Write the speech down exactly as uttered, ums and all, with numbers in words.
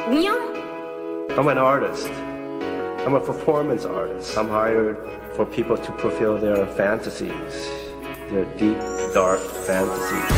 운영? I'm an artist. I'm a performance artist. I'm hired for people to fulfill their fantasies, their deep, dark fantasies.